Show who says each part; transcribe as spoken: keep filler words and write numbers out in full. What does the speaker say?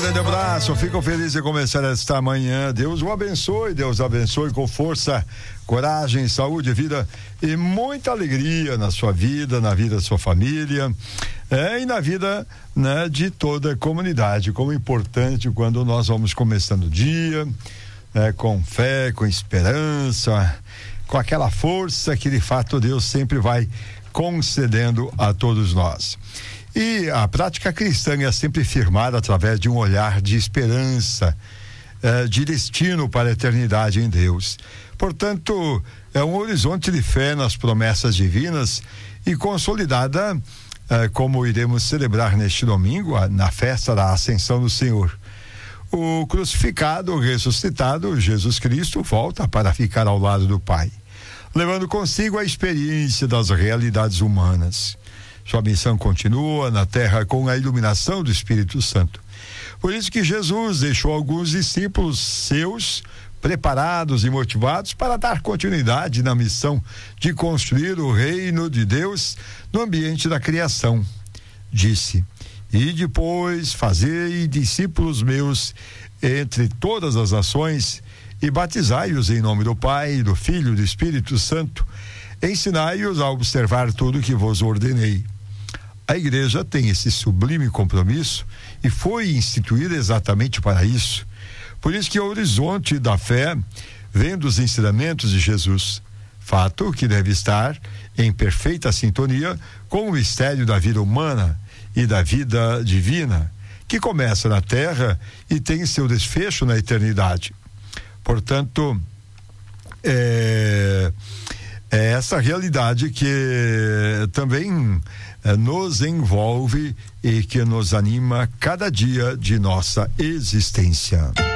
Speaker 1: grande abraço, fico feliz de começar esta manhã. Deus o abençoe, Deus abençoe com força, coragem, saúde, vida e muita alegria na sua vida, na vida da sua família, é, e na vida, né, de toda a comunidade. Como é importante quando nós vamos começando o dia, né, com fé, com esperança, com aquela força que de fato Deus sempre vai concedendo a todos nós. E a prática cristã é sempre firmada através de um olhar de esperança, eh, de destino para a eternidade em Deus. Portanto, é um horizonte de fé nas promessas divinas e consolidada, eh, como iremos celebrar neste domingo, a, na festa da Ascensão do Senhor. O crucificado, ressuscitado, Jesus Cristo, volta para ficar ao lado do Pai, levando consigo a experiência das realidades humanas. Sua missão continua na terra com a iluminação do Espírito Santo. Por isso que Jesus deixou alguns discípulos seus preparados e motivados para dar continuidade na missão de construir o reino de Deus no ambiente da criação. Disse: e depois fazei discípulos meus entre todas as nações e batizai-os em nome do Pai, do Filho e do Espírito Santo. Ensinai-os a observar tudo o que vos ordenei. A igreja tem esse sublime compromisso e foi instituída exatamente para isso. Por isso que o horizonte da fé vem dos ensinamentos de Jesus, fato que deve estar em perfeita sintonia com o mistério da vida humana e da vida divina, que começa na terra e tem seu desfecho na eternidade. Portanto, é, é essa realidade que também é, nos envolve e que nos anima cada dia de nossa existência.